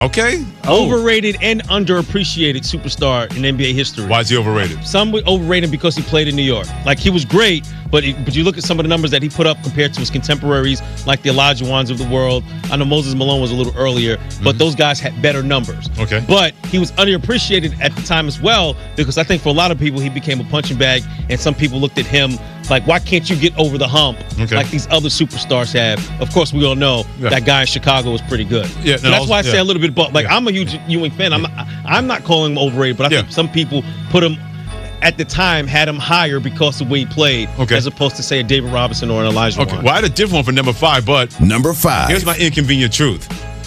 Okay. Overrated and underappreciated superstar in NBA history. Why is he overrated? Some would overrate him because he played in New York. Like, he was great, but you look at some of the numbers that he put up compared to his contemporaries, like the Elijah Wans of the world. I know Moses Malone was a little earlier, but those guys had better numbers. Okay. But he was underappreciated at the time as well, because I think for a lot of people, he became a punching bag, and some people looked at him like, why can't you get over the hump like these other superstars have? Of course, we all know that guy in Chicago was pretty good. Yeah, so that's why I say a little bit, but like, I'm a huge Ewing fan. I'm not calling him overrated, but I think some people put him at the time, had him higher because of the way he played, as opposed to say a David Robinson or an Elijah Wan. Well, I had a different one for number 5, but number 5. Here's my inconvenient truth.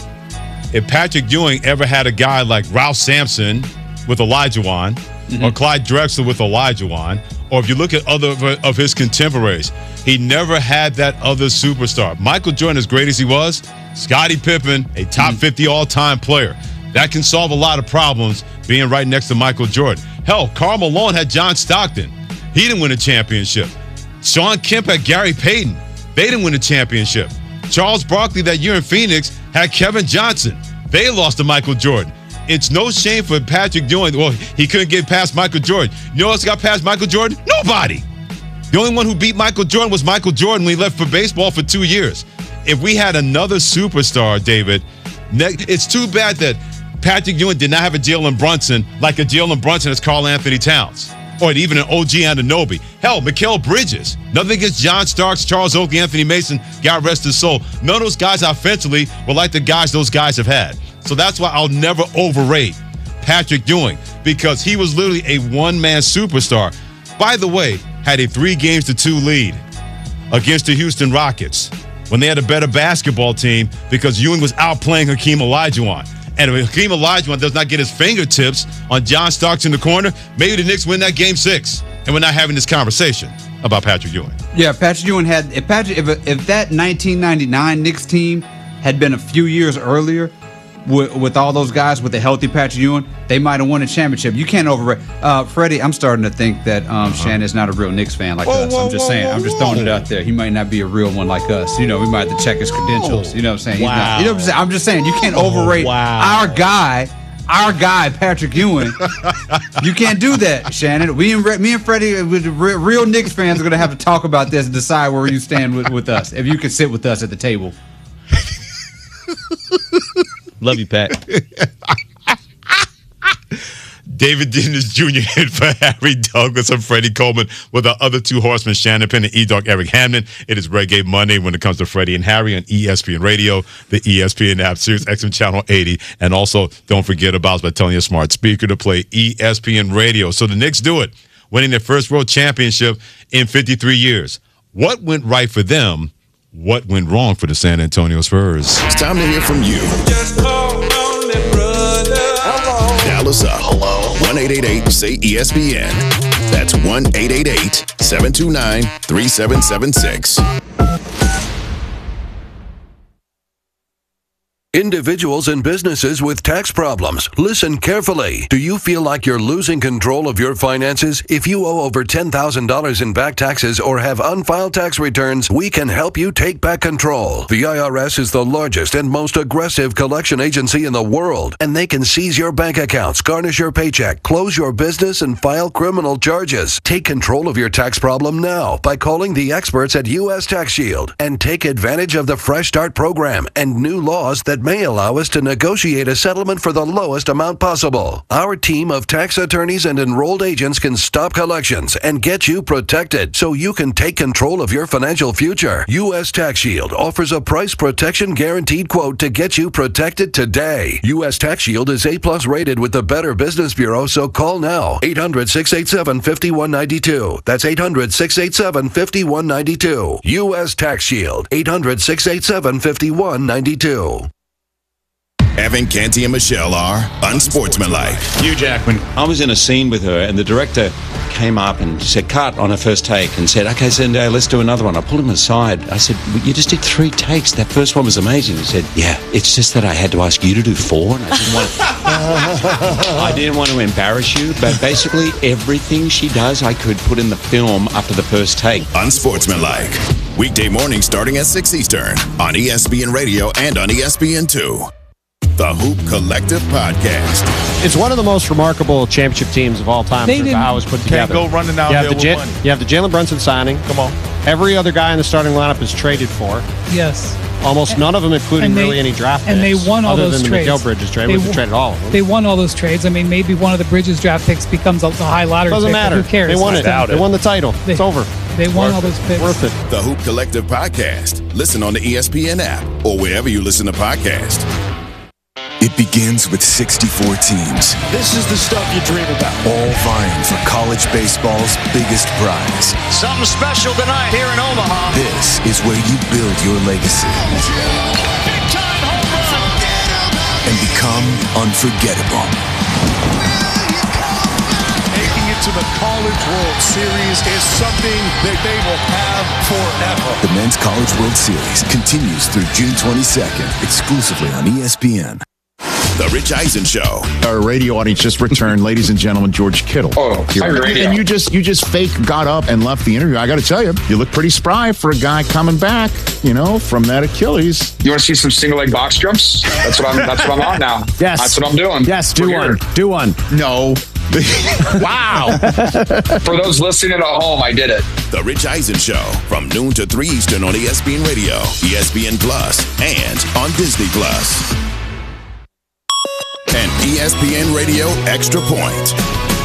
If Patrick Ewing ever had a guy like Ralph Sampson with Elijah Wan, or Clyde Drexler with Elijah Wan, or if you look at other of his contemporaries, he never had that other superstar. Michael Jordan, as great as he was, Scottie Pippen, a top 50 all-time player. That can solve a lot of problems being right next to Michael Jordan. Hell, Karl Malone had John Stockton. He didn't win a championship. Sean Kemp had Gary Payton. They didn't win a championship. Charles Barkley that year in Phoenix had Kevin Johnson. They lost to Michael Jordan. It's no shame for Patrick Ewing. Well, he couldn't get past Michael Jordan. You know who else got past Michael Jordan? Nobody. The only one who beat Michael Jordan was Michael Jordan when he left for baseball for 2 years. If we had another superstar, David, it's too bad that Patrick Ewing did not have a Jalen Brunson like a Jalen Brunson as Karl Anthony Towns, or even an OG Anunoby. Hell, Mikal Bridges. Nothing against John Starks, Charles Oakley, Anthony Mason, God rest his soul. None of those guys offensively were like the guys those guys have had. So that's why I'll never overrate Patrick Ewing, because he was literally a one-man superstar. By the way, had a 3-2 lead against the Houston Rockets when they had a better basketball team because Ewing was outplaying Hakeem Olajuwon. And if Hakeem Olajuwon does not get his fingertips on John Starks in the corner, maybe the Knicks win that Game 6. And we're not having this conversation about Patrick Ewing. Yeah, Patrick Ewing had if that 1999 Knicks team had been a few years earlier, with all those guys, with a healthy Patrick Ewing, they might have won a championship. You can't overrate. Freddie, I'm starting to think that Shannon's not a real Knicks fan like us. I'm just saying. I'm just throwing it out there. He might not be a real one like us. You know, we might have to check his credentials. You know what I'm saying? Wow. You know what I'm saying? I'm just saying, you can't overrate our guy, Patrick Ewing. You can't do that, Shannon. Me and Freddie, real Knicks fans, are going to have to talk about this and decide where you stand with us. If you can sit with us at the table. Love you, Pat. David Dennis Jr. hit for Harry Douglas and Freddie Coleman with our other two horsemen, Shannon Penn and E-Dog Eric Hamden. It is Reggae Monday when it comes to Freddie and Harry on ESPN Radio, the ESPN app, Sirius XM Channel 80. And also, don't forget about us by telling your smart speaker to play ESPN Radio. So the Knicks do it, winning their first world championship in 53 years. What went right for them? What went wrong for the San Antonio Spurs? It's time to hear from you. Just call on me, brother. Hello. Dial us up. Hello. 1-888-SAY-ESPN. That's 1-888-729-3776. Individuals and businesses with tax problems, listen carefully. Do you feel like you're losing control of your finances? If you owe over $10,000 in back taxes or have unfiled tax returns, we can help you take back control. The IRS is the largest and most aggressive collection agency in the world, and they can seize your bank accounts, garnish your paycheck, close your business, and file criminal charges. Take control of your tax problem now by calling the experts at U.S. Tax Shield and take advantage of the Fresh Start program and new laws that may allow us to negotiate a settlement for the lowest amount possible. Our team of tax attorneys and enrolled agents can stop collections and get you protected so you can take control of your financial future. U.S. Tax Shield offers a price protection guaranteed quote to get you protected today. U.S. Tax Shield is A+ rated with the Better Business Bureau, so call now. 800-687-5192. That's 800-687-5192. U.S. Tax Shield. 800-687-5192. Evan, Canty, and Michelle are unsportsmanlike. Hugh Jackman. I was in a scene with her, and the director came up and said, cut on her first take, and said, okay, Zendaya, let's do another one. I pulled him aside. I said, you just did 3 takes. That first one was amazing. He said, yeah, it's just that I had to ask you to do 4, and I didn't want to embarrass you, but basically everything she does, I could put in the film after the first take. Unsportsmanlike. Weekday morning starting at 6 Eastern on ESPN Radio and on ESPN2. The Hoop Collective Podcast. It's one of the most remarkable championship teams of all time. How it was put together. Can't go running out there with money. You have the Jalen Brunson signing. Come on. Every other guy in the starting lineup is traded for. Yes. Almost none of them, including really any draft picks. And they won all those trades. Other than the Mikal Bridges trade, which they traded all of them. They won all those trades. I mean, maybe one of the Bridges draft picks becomes a high lottery pick. Doesn't matter. Who cares? They won it. They won the title. It's over. They won all those picks. Worth it. The Hoop Collective Podcast. Listen on the ESPN app or wherever you listen to podcasts. It begins with 64 teams. This is the stuff you dream about. All vying for college baseball's biggest prize. Something special tonight here in Omaha. This is where you build your legacy. Big time home run. And become unforgettable. Making it to the College World Series is something that they will have forever. The Men's College World Series continues through June 22nd, exclusively on ESPN. The Rich Eisen Show. Our radio audience just returned, ladies and gentlemen, George Kittle. Oh, radio. And you just fake got up and left the interview. I got to tell you, you look pretty spry for a guy coming back, from that Achilles. You want to see some single leg box jumps? That's what I'm on now. Yes. That's what I'm doing. Yes, do one. No. Wow. For those listening at home, I did it. The Rich Eisen Show from noon to 3 Eastern on ESPN Radio, ESPN Plus, and on Disney Plus. And ESPN Radio Extra Point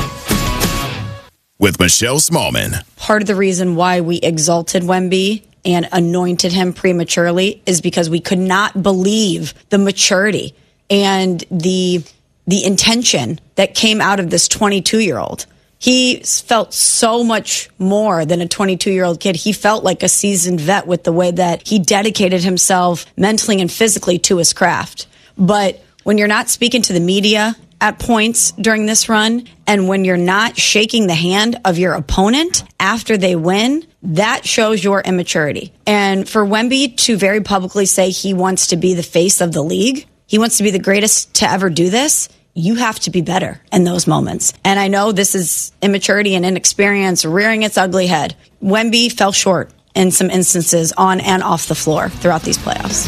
with Michelle Smallman. Part of the reason why we exalted Wemby and anointed him prematurely is because we could not believe the maturity and the intention that came out of this 22-year-old. He felt so much more than a 22-year-old kid. He felt like a seasoned vet with the way that he dedicated himself mentally and physically to his craft. But when you're not speaking to the media at points during this run, and when you're not shaking the hand of your opponent after they win, that shows your immaturity. And for Wemby to very publicly say he wants to be the face of the league, he wants to be the greatest to ever do this, you have to be better in those moments. And I know this is immaturity and inexperience rearing its ugly head. Wemby fell short in some instances on and off the floor throughout these playoffs.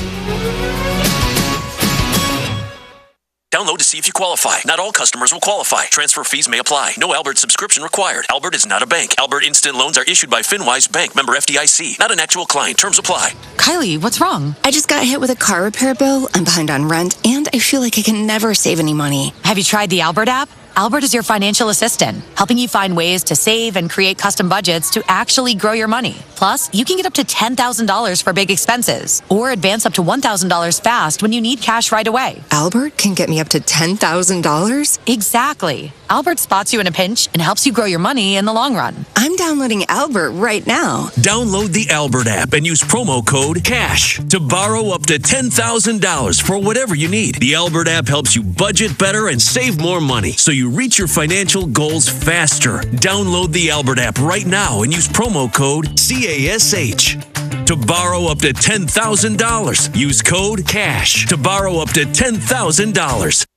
Download to see if you qualify. Not all customers will qualify. Transfer fees may apply. No Albert subscription required. Albert is not a bank. Albert Instant Loans are issued by FinWise Bank, member FDIC. Not an actual client. Terms apply. Kylie, what's wrong? I just got hit with a car repair bill. I'm behind on rent, and I feel like I can never save any money. Have you tried the Albert app? Albert is your financial assistant, helping you find ways to save and create custom budgets to actually grow your money. Plus, you can get up to $10,000 for big expenses or advance up to $1,000 fast when you need cash right away. Albert can get me up to $10,000? Exactly. Albert spots you in a pinch and helps you grow your money in the long run. I'm downloading Albert right now. Download the Albert app and use promo code CASH to borrow up to $10,000 for whatever you need. The Albert app helps you budget better and save more money so you reach your financial goals faster. Download the Albert app right now and use promo code CASH to borrow up to $10,000. Use code CASH to borrow up to $10,000.